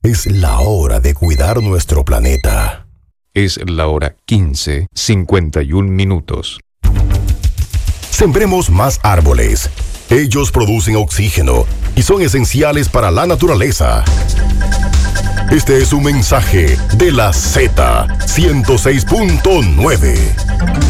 Es la hora de cuidar nuestro planeta. Es la hora 15:51. Sembremos más árboles. Ellos producen oxígeno y son esenciales para la naturaleza. Este es un mensaje de la Z 106.9.